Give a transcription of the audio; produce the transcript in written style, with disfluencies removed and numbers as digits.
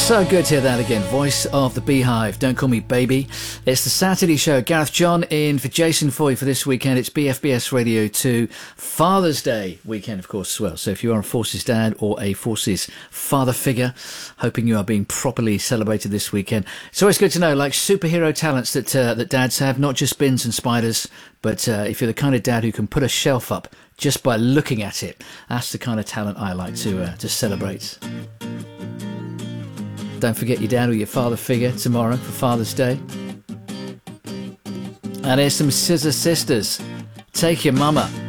So good to hear that again. Voice of the Beehive, Don't Call Me Baby. It's the Saturday show. Gareth John in for Jason Foy for this weekend. It's BFBS Radio 2 Father's Day weekend, of course, as well. So if you are a Forces dad or a Forces father figure, hoping you are being properly celebrated this weekend. It's always good to know, like superhero talents that dads have, not just bins and spiders, but if you're the kind of dad who can put a shelf up just by looking at it, that's the kind of talent I like to celebrate. Don't forget your dad or your father figure tomorrow for Father's Day. And here's some Scissor Sisters. Take Your Mama.